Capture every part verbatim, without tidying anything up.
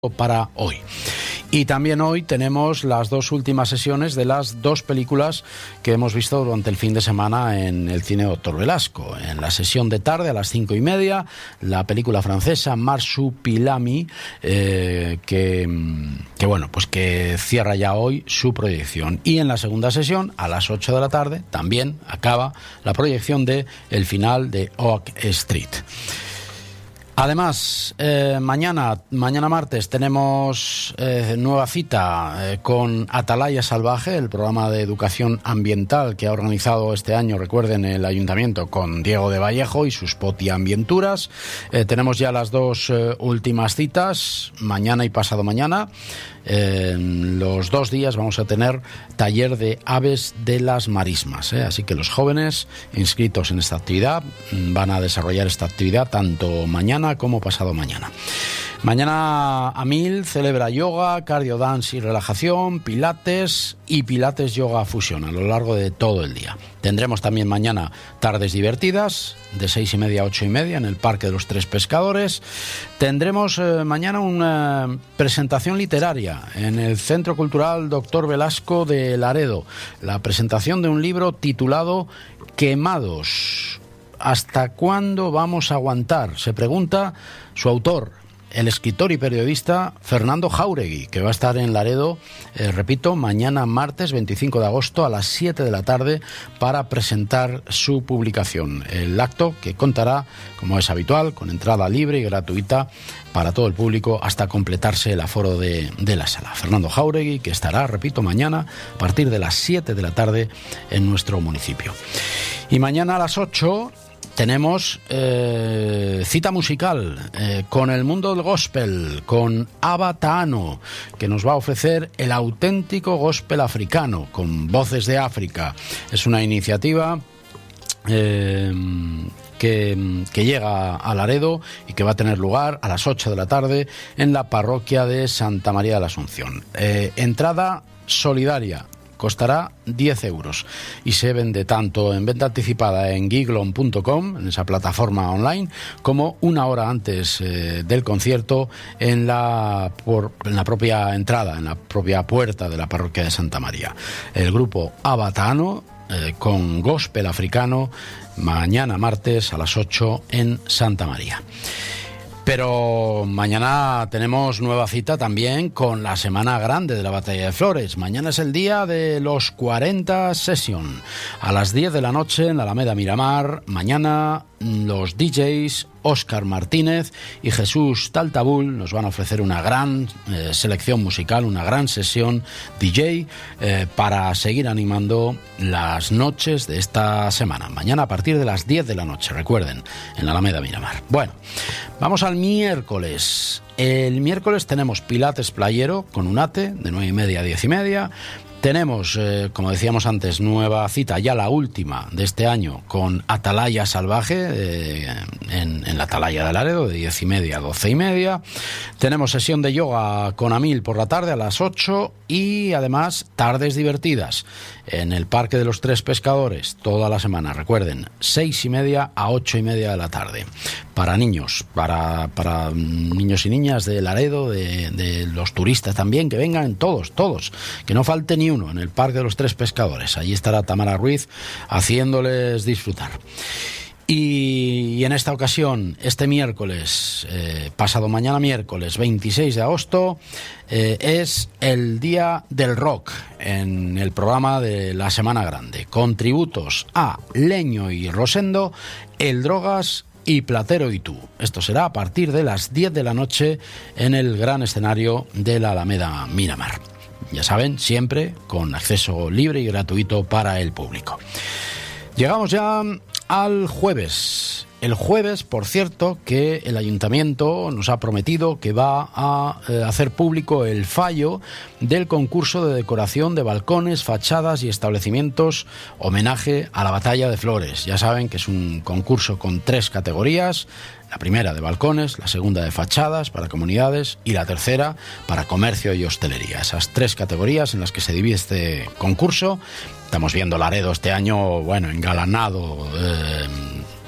para hoy. Y también hoy tenemos las dos últimas sesiones de las dos películas que hemos visto durante el fin de semana en el cine Doctor Velasco. En la sesión de tarde a las cinco y media, la película francesa Marsupilami, eh, que, que bueno, pues que cierra ya hoy su proyección. Y en la segunda sesión, a las ocho de la tarde, también acaba la proyección de el final de Oak Street. Además, eh, mañana, mañana martes tenemos eh, nueva cita eh, con Atalaya Salvaje, el programa de educación ambiental que ha organizado este año, recuerden, el Ayuntamiento con Diego de Vallejo y sus Poti Ambienturas. Eh, tenemos ya las dos eh, últimas citas, mañana y pasado mañana. Eh, los dos días vamos a tener taller de aves de las marismas, ¿eh? Así que los jóvenes inscritos en esta actividad van a desarrollar esta actividad tanto mañana como pasado mañana. Mañana Amil celebra yoga, cardio dance y relajación, pilates y pilates yoga fusión a lo largo de todo el día. Tendremos también mañana tardes divertidas de seis y media a ocho y media en el Parque de los Tres Pescadores. Tendremos eh, mañana una presentación literaria en el Centro Cultural Doctor Velasco de Laredo. La presentación de un libro titulado Quemados. ¿Hasta cuándo vamos a aguantar?, se pregunta su autor, el escritor y periodista Fernando Jáuregui, que va a estar en Laredo, eh, repito, mañana martes veinticinco de agosto a las siete de la tarde para presentar su publicación. El acto que contará, como es habitual, con entrada libre y gratuita para todo el público hasta completarse el aforo de, de la sala. Fernando Jáuregui, que estará, repito, mañana a partir de las siete de la tarde en nuestro municipio. Y mañana a las ocho... tenemos eh, cita musical eh, con el mundo del gospel, con Abba Taano, que nos va a ofrecer el auténtico gospel africano, con voces de África. Es una iniciativa eh, que, que llega a Laredo y que va a tener lugar a las ocho de la tarde en la parroquia de Santa María de la Asunción. Eh, entrada solidaria. Costará diez euros y se vende tanto en venta anticipada en giglon punto com, en esa plataforma online, como una hora antes eh, del concierto en la, por, en la propia entrada, en la propia puerta de la parroquia de Santa María. El grupo Abba Taano, eh, con gospel africano, mañana martes a las ocho en Santa María. Pero mañana tenemos nueva cita también con la Semana Grande de la Batalla de Flores. Mañana es el día de los cuarenta Session. A las diez de la noche en la Alameda Miramar. Mañana los D Js Óscar Martínez y Jesús Taltabul nos van a ofrecer una gran eh, selección musical, una gran sesión D J eh, para seguir animando las noches de esta semana. Mañana a partir de las diez de la noche, recuerden, en la Alameda Miramar. Bueno, vamos al miércoles. El miércoles tenemos Pilates Playero con Unate de nueve y media a diez y media. Tenemos, eh, como decíamos antes, nueva cita, ya la última de este año, con Atalaya Salvaje eh, en, en la Atalaya de Laredo, de diez y media a doce y media. Tenemos sesión de yoga con Amil por la tarde a las ocho y además tardes divertidas en el Parque de los Tres Pescadores toda la semana. Recuerden, seis y media a ocho y media de la tarde. Para niños, para, para niños y niñas de Laredo, de, de los turistas también, que vengan todos, todos, que no falte ni uno en el Parque de los Tres Pescadores. Allí estará Tamara Ruiz haciéndoles disfrutar. Y, y en esta ocasión, este miércoles, eh, pasado mañana miércoles veintiséis de agosto, eh, es el Día del Rock en el programa de la Semana Grande, con tributos a Leño y Rosendo, El Drogas y Platero y tú. Esto será a partir de las diez de la noche en el gran escenario de la Alameda Miramar. Ya saben, siempre con acceso libre y gratuito para el público. Llegamos ya al jueves. El jueves, por cierto, que el Ayuntamiento nos ha prometido que va a eh, hacer público el fallo del concurso de decoración de balcones, fachadas y establecimientos homenaje a la Batalla de Flores. Ya saben que es un concurso con tres categorías. La primera de balcones, la segunda de fachadas para comunidades y la tercera para comercio y hostelería. Esas tres categorías en las que se divide este concurso. Estamos viendo Laredo este año, bueno, engalanado, eh,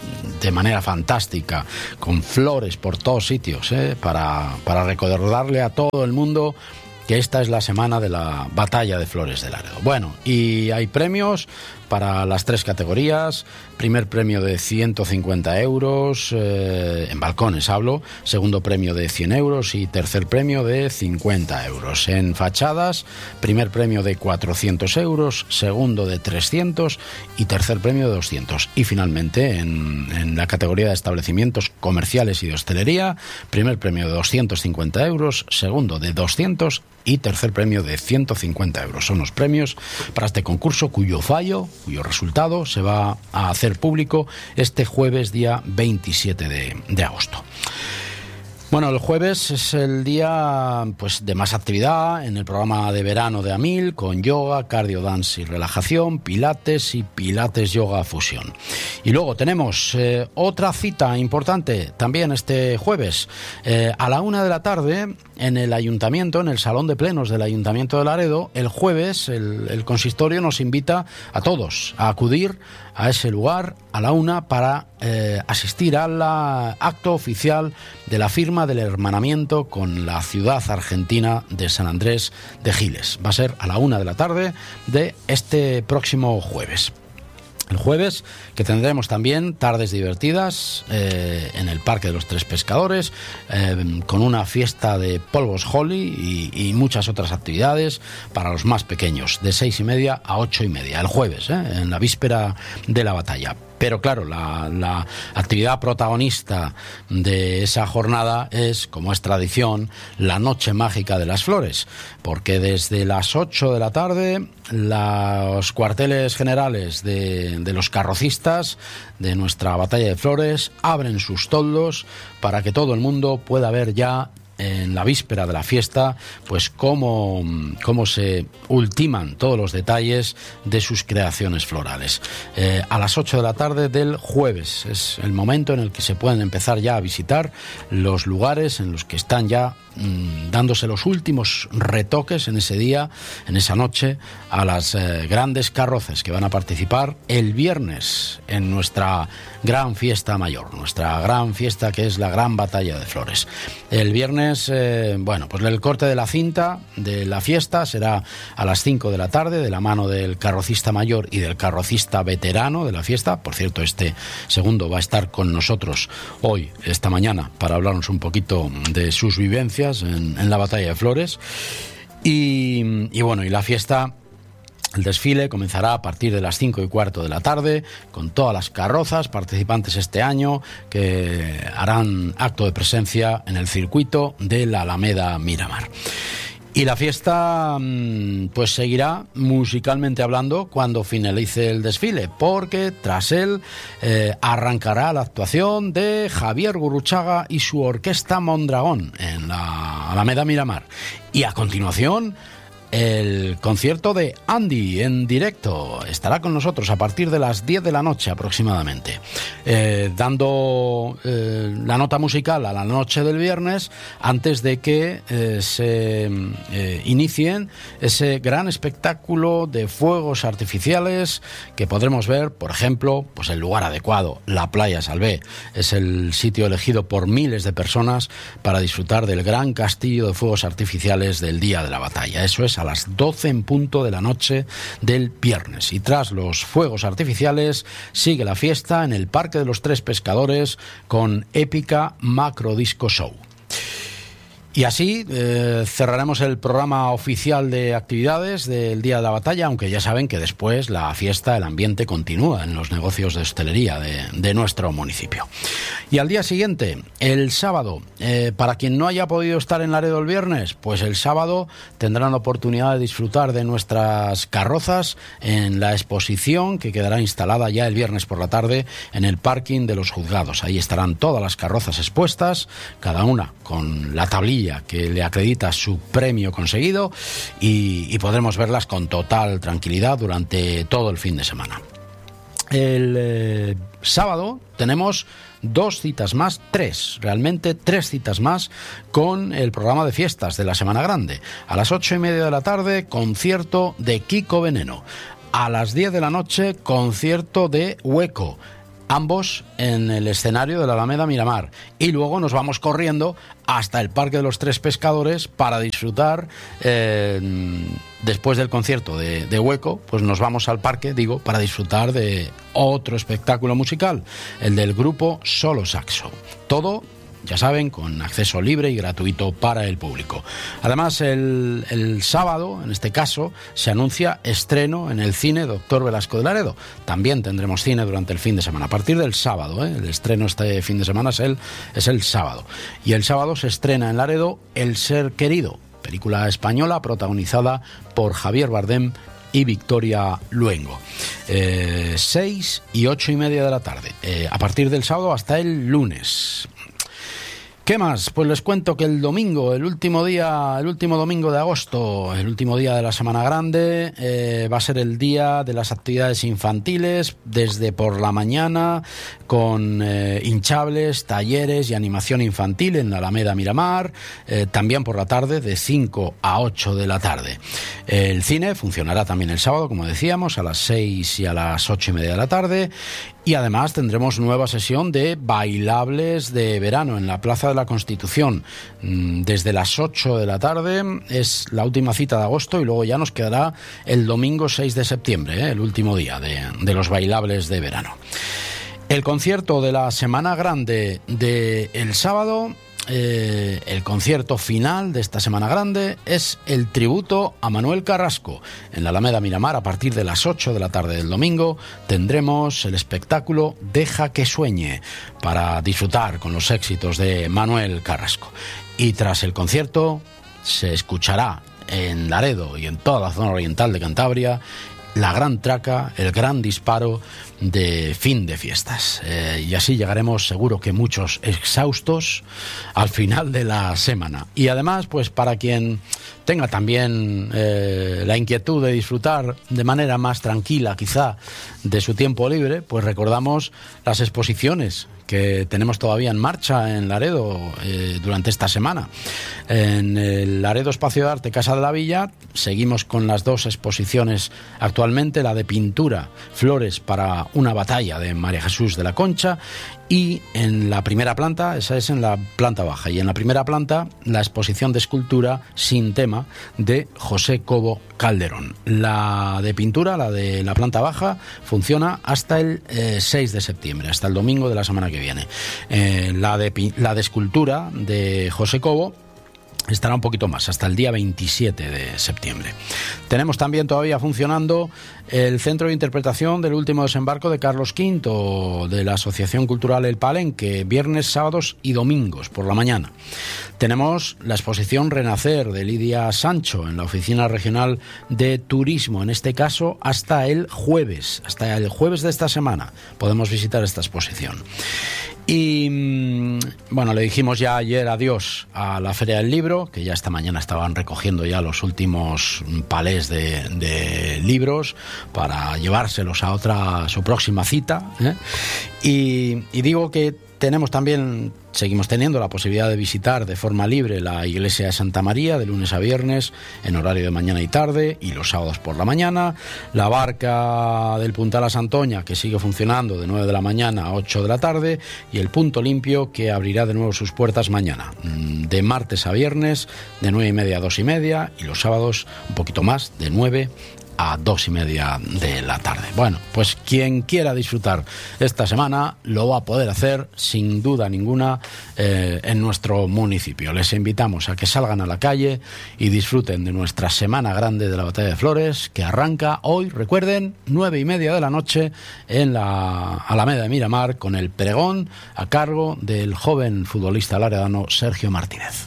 de manera fantástica, con flores por todos sitios, ¿eh? para, para recordarle a todo el mundo que esta es la semana de la Batalla de Flores de Laredo. Bueno, y hay premios para las tres categorías. Primer premio de ciento cincuenta euros, eh, en balcones hablo. Segundo premio de cien euros y tercer premio de cincuenta euros. En fachadas, primer premio de cuatrocientos euros, segundo de trescientos y tercer premio de doscientos. Y finalmente, en, en la categoría de establecimientos comerciales y de hostelería, primer premio de doscientos cincuenta euros, segundo de doscientos y tercer premio de ciento cincuenta euros. Son los premios para este concurso cuyo fallo, cuyo resultado se va a hacer público este jueves día veintisiete de agosto. Bueno, el jueves es el día pues de más actividad en el programa de verano de AMIL, con yoga, cardio, dance y relajación, pilates y pilates yoga fusión. Y luego tenemos eh, otra cita importante también este jueves, eh, a la una de la tarde en el ayuntamiento, en el salón de plenos del Ayuntamiento de Laredo. El jueves el, el consistorio nos invita a todos a acudir a ese lugar a la una para eh, asistir al acto oficial de la firma del hermanamiento con la ciudad argentina de San Andrés de Giles. Va a ser a la una de la tarde de este próximo jueves. El jueves, que tendremos también tardes divertidas eh, en el Parque de los Tres Pescadores, eh, con una fiesta de polvos Holly y, y muchas otras actividades para los más pequeños, de seis y media a ocho y media, el jueves, eh, en la víspera de la batalla. Pero claro, la, la actividad protagonista de esa jornada es, como es tradición, la Noche Mágica de las Flores, porque desde las ocho de la tarde los cuarteles generales de, de los carrocistas de nuestra Batalla de Flores abren sus toldos para que todo el mundo pueda ver ya en la víspera de la fiesta, pues cómo, cómo se ultiman todos los detalles de sus creaciones florales. Eh, a las ocho de la tarde del jueves es el momento en el que se pueden empezar ya a visitar los lugares en los que están ya mmm, dándose los últimos retoques en ese día, en esa noche, a las eh, grandes carrozas que van a participar el viernes en nuestra gran fiesta mayor, nuestra gran fiesta que es la Gran Batalla de Flores. El viernes, eh, bueno, pues el corte de la cinta de la fiesta será a las cinco de la tarde, de la mano del carrocista mayor y del carrocista veterano de la fiesta. Por cierto, este segundo va a estar con nosotros hoy, esta mañana, para hablarnos un poquito de sus vivencias en, en la Batalla de Flores. Y, y bueno, y la fiesta... El desfile comenzará a partir de las cinco y cuarto de la tarde, con todas las carrozas participantes este año que harán acto de presencia en el circuito de la Alameda Miramar. Y la fiesta pues seguirá musicalmente hablando cuando finalice el desfile, porque tras él eh, arrancará la actuación de Javier Gurruchaga y su orquesta Mondragón en la Alameda Miramar. Y a continuación, el concierto de Andy en directo estará con nosotros a partir de las diez de la noche aproximadamente, eh, dando eh, la nota musical a la noche del viernes antes de que eh, se eh, inicien ese gran espectáculo de fuegos artificiales que podremos ver, por ejemplo, pues el lugar adecuado, la Playa Salvé. Es el sitio elegido por miles de personas para disfrutar del gran castillo de fuegos artificiales del día de la batalla. Eso es a las doce en punto de la noche del viernes. Y tras los fuegos artificiales sigue la fiesta en el Parque de los Tres Pescadores con épica macro disco show. Y así eh, cerraremos el programa oficial de actividades del Día de la Batalla, aunque ya saben que después la fiesta, el ambiente continúa en los negocios de hostelería de, de nuestro municipio. Y al día siguiente, el sábado, eh, para quien no haya podido estar en Laredo el viernes, pues el sábado tendrán oportunidad de disfrutar de nuestras carrozas en la exposición que quedará instalada ya el viernes por la tarde en el parking de los juzgados. Ahí estarán todas las carrozas expuestas, cada una con la tablilla que le acredita su premio conseguido y, y podremos verlas con total tranquilidad durante todo el fin de semana. El eh, sábado tenemos dos citas más, tres, realmente tres citas más con el programa de fiestas de la Semana Grande. A las ocho y media de la tarde, concierto de Kiko Veneno. A las diez de la noche, concierto de Hueco. ambos en el escenario de la Alameda Miramar. Y luego nos vamos corriendo hasta el Parque de los Tres Pescadores para disfrutar, eh, después del concierto de, de Hueco, pues nos vamos al parque, digo, para disfrutar de otro espectáculo musical, el del grupo Solo Saxo. Todo, ya saben, con acceso libre y gratuito para el público. Además, el, el sábado, en este caso, se anuncia estreno en el cine Doctor Velasco de Laredo. También tendremos cine durante el fin de semana, a partir del sábado, ¿eh? El estreno este fin de semana es el, es el sábado. Y el sábado se estrena en Laredo El Ser Querido, película española protagonizada por Javier Bardem y Victoria Luengo. Eh, seis y ocho y media de la tarde, eh, a partir del sábado hasta el lunes. ¿Qué más? Pues les cuento que el domingo, el último día, el último domingo de agosto, el último día de la Semana Grande, eh, va a ser el día de las actividades infantiles, desde por la mañana, con eh, hinchables, talleres y animación infantil en la Alameda Miramar, eh, también por la tarde, de cinco a ocho de la tarde. El cine funcionará también el sábado, como decíamos, a las seis y a las ocho y media de la tarde. Y además tendremos nueva sesión de bailables de verano en la Plaza de la Constitución. Desde las ocho de la tarde es la última cita de agosto y luego ya nos quedará el domingo seis de septiembre, ¿eh? El último día de, de los bailables de verano. El concierto de la Semana Grande del sábado, eh, el concierto final de esta Semana Grande, es el tributo a Manuel Carrasco. En la Alameda Miramar, a partir de las ocho de la tarde del domingo, tendremos el espectáculo Deja que sueñe, para disfrutar con los éxitos de Manuel Carrasco. Y tras el concierto se escuchará en Laredo y en toda la zona oriental de Cantabria la gran traca, el gran disparo de fin de fiestas. Eh, y así llegaremos, seguro que muchos exhaustos, al final de la semana. Y además, pues para quien tenga también eh, la inquietud de disfrutar de manera más tranquila, quizá, de su tiempo libre, pues recordamos las exposiciones que tenemos todavía en marcha en Laredo eh, durante esta semana. En el Laredo Espacio de Arte Casa de la Villa seguimos con las dos exposiciones actualmente, la de pintura Flores para una batalla de María Jesús de la Concha, y en la primera planta, esa es en la planta baja, y en la primera planta la exposición de escultura Sin tema de José Cobo Calderón. La de pintura, la de la planta baja, funciona hasta el eh, seis de septiembre, hasta el domingo de la semana que viene. Eh, la, de, la de escultura de José Cobo estará un poquito más, hasta el día veintisiete de septiembre. Tenemos también todavía funcionando el Centro de Interpretación del Último Desembarco de Carlos quinto, de la Asociación Cultural El Palenque, viernes, sábados y domingos por la mañana. Tenemos la exposición Renacer de Lidia Sancho en la Oficina Regional de Turismo, en este caso hasta el jueves, hasta el jueves de esta semana podemos visitar esta exposición. Y bueno, le dijimos ya ayer adiós a la Feria del Libro, que ya esta mañana estaban recogiendo ya los últimos palés de, de libros para llevárselos a otra, su próxima cita, ¿eh? y, y digo que tenemos también, seguimos teniendo la posibilidad de visitar de forma libre la iglesia de Santa María de lunes a viernes en horario de mañana y tarde, y los sábados por la mañana, la barca del Puntal a Santoña, que sigue funcionando de nueve de la mañana a ocho de la tarde, y el Punto Limpio, que abrirá de nuevo sus puertas mañana, de martes a viernes de nueve y media a dos y media, y los sábados un poquito más, de nueve a dos y media de la tarde. Bueno, pues quien quiera disfrutar esta semana lo va a poder hacer sin duda ninguna eh, en nuestro municipio. Les invitamos a que salgan a la calle y disfruten de nuestra Semana Grande de la Batalla de Flores, que arranca hoy, recuerden, nueve y media de la noche en la Alameda de Miramar, con el pregón a cargo del joven futbolista laredano Sergio Martínez.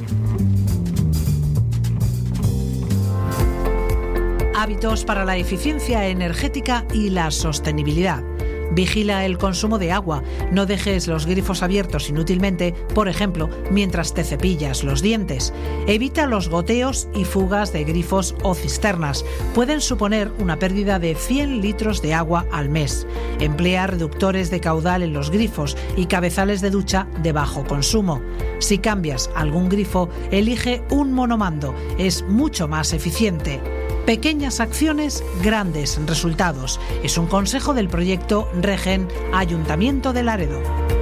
Hábitos para la eficiencia energética y la sostenibilidad. Vigila el consumo de agua. No dejes los grifos abiertos inútilmente, por ejemplo, mientras te cepillas los dientes. Evita los goteos y fugas de grifos o cisternas. Pueden suponer una pérdida de cien litros de agua al mes. Emplea reductores de caudal en los grifos y cabezales de ducha de bajo consumo. Si cambias algún grifo, elige un monomando. Es mucho más eficiente. Pequeñas acciones, grandes resultados. Es un consejo del proyecto Regen Ayuntamiento de Laredo.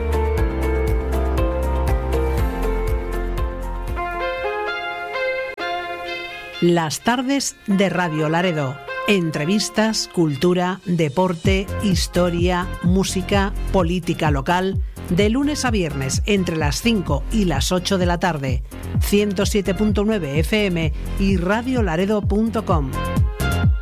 Las tardes de Radio Laredo. Entrevistas, cultura, deporte, historia, música, política local. De lunes a viernes entre las cinco y las ocho de la tarde. ciento siete punto nueve F M y radiolaredo punto com.